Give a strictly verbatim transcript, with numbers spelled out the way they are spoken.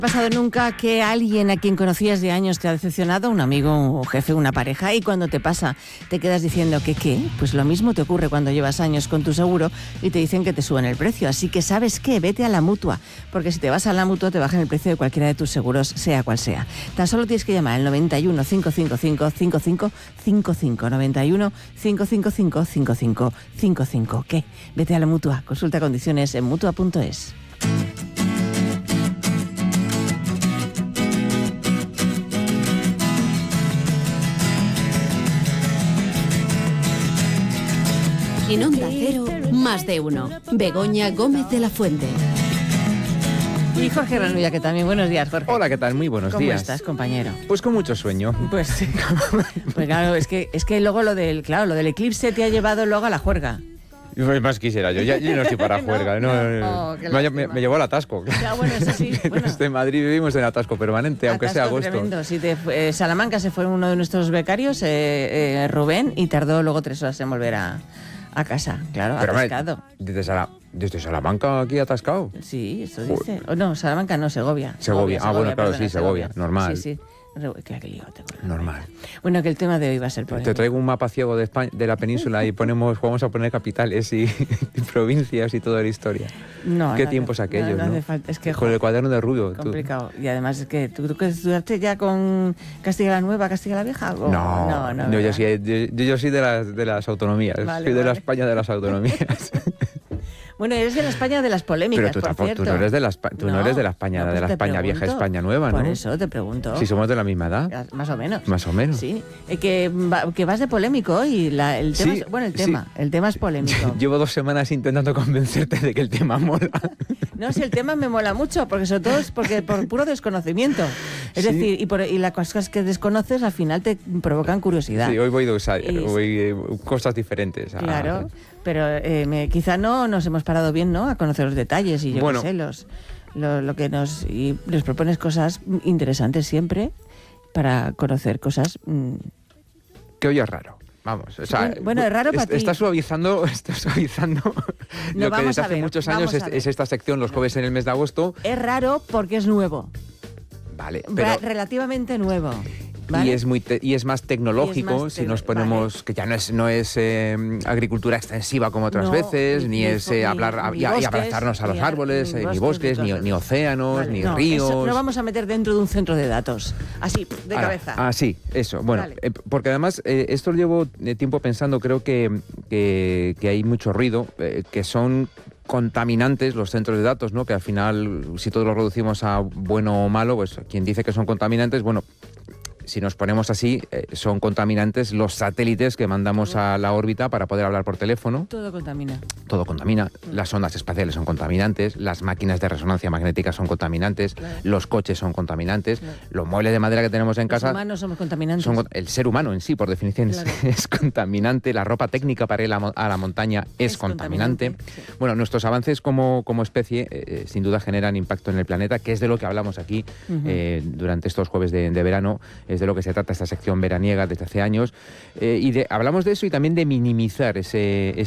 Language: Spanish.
¿Ha pasado nunca que alguien a quien conocías de años te ha decepcionado? Un amigo, un jefe, una pareja, y cuando te pasa te quedas diciendo que ¿qué? Pues lo mismo te ocurre cuando llevas años con tu seguro y te dicen que te suben el precio. Así que ¿sabes qué? Vete a la Mutua, porque si te vas a la Mutua te bajan el precio de cualquiera de tus seguros, sea cual sea. Tan solo tienes que llamar al noventa y uno, cinco cinco cinco, cinco cinco cinco cinco, noventa y uno, cinco cinco cinco, cinco cinco cinco cinco. ¿Qué? Vete a la Mutua. Consulta condiciones en mutua punto es. En Onda Cero, más de uno. Begoña Gómez de la Fuente. Y Jorge Granulla, que también. Buenos días, Jorge. Hola, ¿qué tal? Muy buenos ¿Cómo días. ¿Cómo estás, compañero? Pues con mucho sueño. Pues sí. Pues claro, es que, es que luego lo del, claro, lo del eclipse te ha llevado luego a la juerga. Pues más quisiera yo, ya, yo no estoy para juerga. no, no, no, oh, me, me, me llevó al atasco. Ya, bueno, eso sí. Bueno. Desde Madrid vivimos en atasco permanente, aunque Atasco sea agosto. Tremendo. Sí, te, eh, Salamanca se fue uno de nuestros becarios, eh, eh, Rubén, y tardó luego tres horas en volver a, a casa. Claro, Pero, atascado. Desde, Sala, ¿Desde Salamanca aquí atascado? Sí, eso dice. Oh, no, Salamanca no, Segovia. Segovia, ah, Segovia, bueno, claro, perdona, sí, Segovia, normal. Sí, sí. Qué lío, te acuerdas. Normal. Bueno, que el tema de hoy va a ser polémico. Te traigo un mapa ciego de España, de la península y ponemos, vamos a poner capitales y, y provincias y toda la historia. No, Qué no tiempos hace, aquellos, no, no ¿no? hace falta. Es que, con el cuaderno de Rubio. Complicado. Tú. Y además es que tú, tú que estudiaste ya con Castilla la Nueva, Castilla la Vieja. ¿O? No, no, no, no yo, sí, yo, yo soy de las, de las autonomías. Vale, soy de vale. la España de las autonomías. Bueno, eres de la España de las polémicas, Pero tú, por tampoco, cierto. tú no eres de la, tú no, no eres de la España, no, pues de la España pregunto. vieja, España nueva, ¿no? Por eso te pregunto. Si somos de la misma edad. Más o menos. Más o menos. Sí. Eh, que, va, que vas de polémico hoy. La, el tema Sí, es, bueno, el sí. tema. El tema es polémico. Llevo dos semanas intentando convencerte de que el tema mola. No, si el tema me mola mucho, porque sobre todo es porque por puro desconocimiento. Es Sí. decir, y, por, y las cosas que desconoces al final te provocan curiosidad. Sí, hoy voy de usar, Y- voy eh, cosas diferentes. a- Claro, pero eh, me, quizá no nos hemos parado bien, ¿no? A conocer los detalles y yo Bueno. qué sé, los, lo, lo que nos... Y les propones cosas interesantes siempre para conocer cosas... mm, Que hoy es raro. Vamos, o sea, Bueno, bueno, es raro para es- ti. Está suavizando, está suavizando No, lo que vamos desde a hace ver, muchos vamos años a es, ver. es esta sección los jueves en el mes de agosto. Es raro porque es nuevo, Vale, ra- pero... relativamente nuevo. ¿vale? Y es muy te- y es más tecnológico, Y es más si nos tecno- ponemos vale. que ya no es no es eh, agricultura extensiva como otras No, veces, ni- ni, ni es fo- eh, ni- hablar ni y, y bosques, abrazarnos a los ni ar- árboles, ni eh, ni bosques, bosques, ni ni, cosas. ni océanos, Vale, ni no, ríos. eso no vamos a meter dentro de un centro de datos, así, de Ahora, cabeza. Ah, sí, eso. Bueno, Vale. eh, porque además eh, esto lo llevo eh, tiempo pensando, creo que, que, que hay mucho ruido, eh, que son contaminantes los centros de datos, ¿no? Que al final, si todos los reducimos a bueno o malo, pues quien dice que son contaminantes, bueno, si nos ponemos así, eh, son contaminantes los satélites que mandamos a la órbita para poder hablar por teléfono. Todo contamina. Todo contamina. Las ondas espaciales son contaminantes, las máquinas de resonancia magnética son contaminantes, Claro. los coches son contaminantes, Claro. los muebles de madera que tenemos en Los casa humanos somos contaminantes. son, el ser humano en sí, por definición, es- Claro. es, contaminante. La ropa técnica para ir a, mo- a la montaña es, Es contaminante. contaminante, sí. Bueno, nuestros avances como, como especie, eh, sin duda, generan impacto en el planeta, que es de lo que hablamos aquí Ujú. eh, durante estos jueves de, de verano. Es de lo que se trata esta sección veraniega desde hace años. Eh, y de, hablamos de eso y también de minimizar ese...